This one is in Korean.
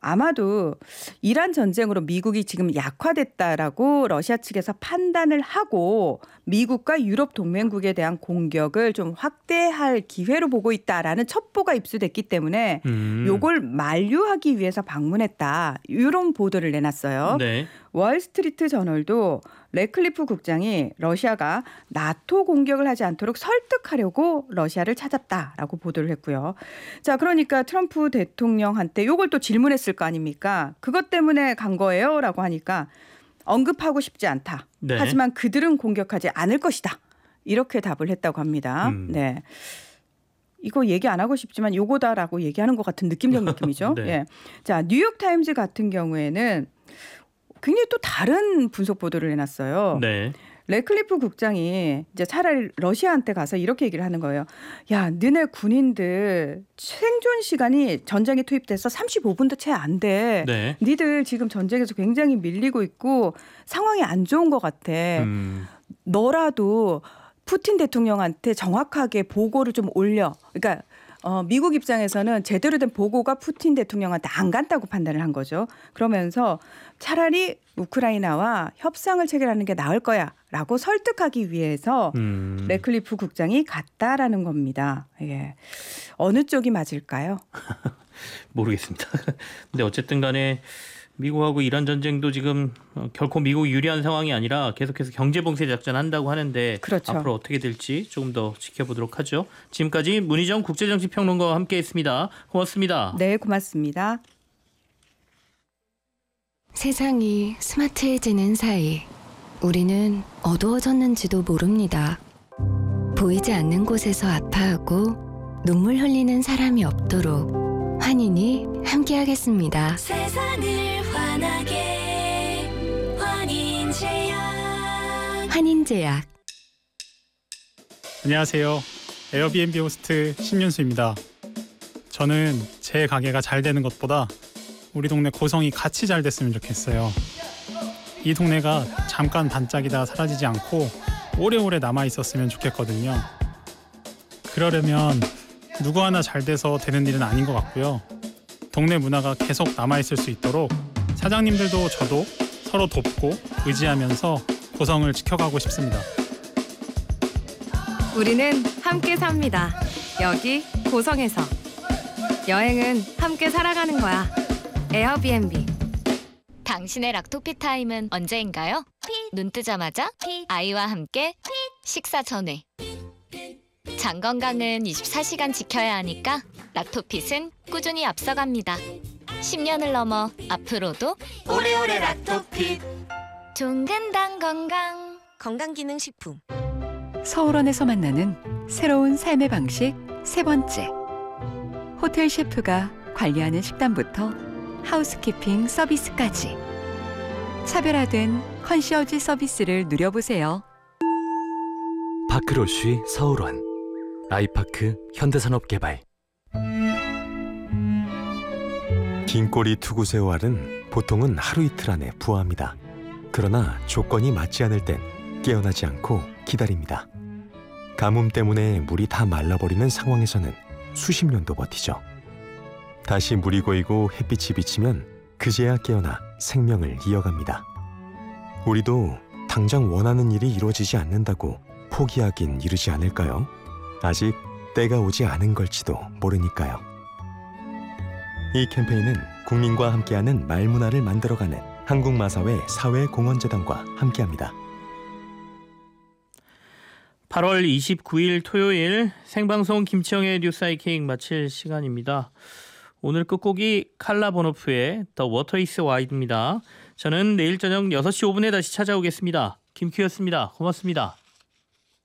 아마도 이란 전쟁으로 미국이 지금 약화됐다라고 러시아 측에서 판단을 하고 미국과 유럽 동맹국에 대한 공격을 좀 확대할 기회로 보고 있다라는 첩보가 입수됐기 때문에 요걸 만류하기 위해서 방문했다. 이런 보도를 내놨어요. 네. 월스트리트 저널도 래클리프 국장이 러시아가 나토 공격을 하지 않도록 설득하려고 러시아를 찾았다라고 보도를 했고요. 자, 그러니까 트럼프 대통령한테 요걸 또 질문했을 거 아닙니까? 그것 때문에 간 거예요라고 하니까 언급하고 싶지 않다. 네. 하지만 그들은 공격하지 않을 것이다. 이렇게 답을 했다고 합니다. 네. 이거 얘기 안 하고 싶지만 요거다라고 얘기하는 것 같은 느낌적 느낌이죠. 네. 예. 자, 뉴욕타임즈 같은 경우에는 굉장히 또 다른 분석 보도를 해놨어요. 네. 래클리프 국장이 이제 차라리 러시아한테 가서 이렇게 얘기를 하는 거예요. 야, 너네 군인들 생존 시간이 전쟁에 투입돼서 35분도 채 안 돼. 네. 니들 지금 전쟁에서 굉장히 밀리고 있고 상황이 안 좋은 것 같아. 너라도 푸틴 대통령한테 정확하게 보고를 좀 올려. 그러니까 미국 입장에서는 제대로 된 보고가 푸틴 대통령한테 안 간다고 판단을 한 거죠. 그러면서 차라리 우크라이나와 협상을 체결하는 게 나을 거야라고 설득하기 위해서 래클리프 국장이 갔다라는 겁니다. 예. 어느 쪽이 맞을까요? 모르겠습니다. 근데 어쨌든 간에 미국하고 이란 전쟁도 지금 결코 미국이 유리한 상황이 아니라 계속해서 경제봉쇄 작전 한다고 하는데 그렇죠. 앞으로 어떻게 될지 조금 더 지켜보도록 하죠. 지금까지 문희정 국제정치평론가와 함께했습니다. 고맙습니다. 네, 고맙습니다. 세상이 스마트해지는 사이 우리는 어두워졌는지도 모릅니다. 보이지 않는 곳에서 아파하고 눈물 흘리는 사람이 없도록 환인이 함께하겠습니다. 세상을 환하게 환인제약. 환인제약. 안녕하세요. 에어비앤비 호스트 신윤수입니다. 저는 제 가게가 잘 되는 것보다 우리 동네 고성이 같이 잘 됐으면 좋겠어요. 이 동네가 잠깐 반짝이다 사라지지 않고 오래오래 남아있었으면 좋겠거든요. 그러려면 누구 하나 잘 돼서 되는 일은 아닌 것 같고요. 동네 문화가 계속 남아있을 수 있도록 사장님들도 저도 서로 돕고 의지하면서 고성을 지켜가고 싶습니다. 우리는 함께 삽니다. 여기 고성에서. 여행은 함께 살아가는 거야. 에어비앤비. 당신의 락토피 타임은 언제인가요? 눈 뜨자마자 아이와 함께 식사 전에. 장 건강은 24시간 지켜야 하니까 락토핏은 꾸준히 앞서갑니다. 10년을 넘어 앞으로도 오래오래 락토핏. 좋은 건강 건강기능식품. 서울원에서 만나는 새로운 삶의 방식 세 번째. 호텔 셰프가 관리하는 식단부터 하우스키핑 서비스까지 차별화된 컨시어지 서비스를 누려보세요. 파크로쉬 서울원 아이파크 현대산업개발. 긴 꼬리 투구새우알은 보통은 하루 이틀 안에 부화합니다. 그러나 조건이 맞지 않을 땐 깨어나지 않고 기다립니다. 가뭄 때문에 물이 다 말라버리는 상황에서는 수십 년도 버티죠. 다시 물이 고이고 햇빛이 비치면 그제야 깨어나 생명을 이어갑니다. 우리도 당장 원하는 일이 이루어지지 않는다고 포기하긴 이르지 않을까요? 아직 때가 오지 않은 걸지도 모르니까요. 이 캠페인은 국민과 함께하는 말문화를 만들어가는 한국마사회 사회공헌재단과 함께합니다. 8월 29일 토요일 생방송 김치영의 뉴스 하이킹 마칠 시간입니다. 오늘 끝곡이 칼라 보노프의 The Water is Wide입니다. 저는 내일 저녁 6시 5분에 다시 찾아오겠습니다. 김큐였습니다. 고맙습니다.